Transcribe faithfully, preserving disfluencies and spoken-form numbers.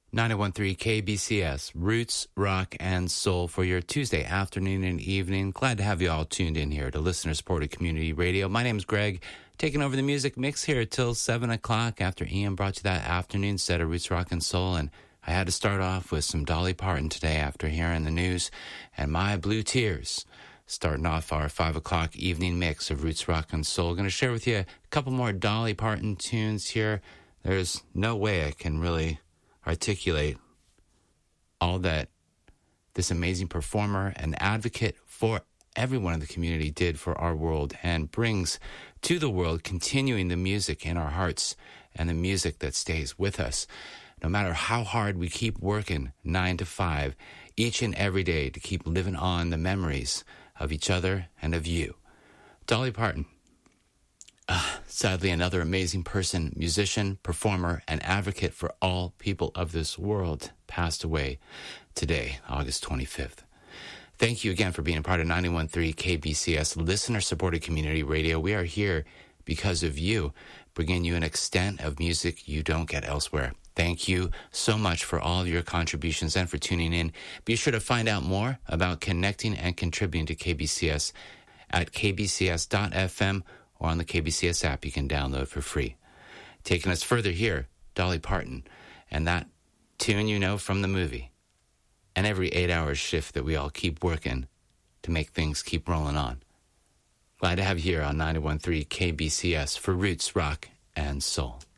ninety-one point three K B C S, Roots, Rock, and Soul for your Tuesday afternoon and evening. Glad to have you all tuned in here to listener-supported community radio. My name's Greg, taking over the music mix here till seven o'clock after Ian brought you that afternoon set of Roots, Rock, and Soul. And I had to start off with some Dolly Parton today after hearing the news and My Blue Tears. Starting off our five o'clock evening mix of Roots, Rock, and Soul. Going to share with you a couple more Dolly Parton tunes here. There's no way I can really articulate all that this amazing performer and advocate for everyone in the community did for our world and brings to the world, continuing the music in our hearts and the music that stays with us. No matter how hard we keep working nine to five, each and every day to keep living on the memories of each other and of you. Dolly Parton. Uh, sadly, another amazing person, musician, performer, and advocate for all people of this world, passed away today, August twenty-fifth. Thank you again for being a part of ninety-one point three K B C S, listener-supported community radio. We are here because of you, bringing you an extent of music you don't get elsewhere. Thank you so much for all of your contributions and for tuning in. Be sure to find out more about connecting and contributing to K B C S at k b c s dot f m or on the K B C S app you can download for free. Taking us further here, Dolly Parton, and that tune you know from the movie, and every eight-hour shift that we all keep working to make things keep rolling on. Glad to have you here on ninety-one point three K B C S for Roots, Rock, and Soul.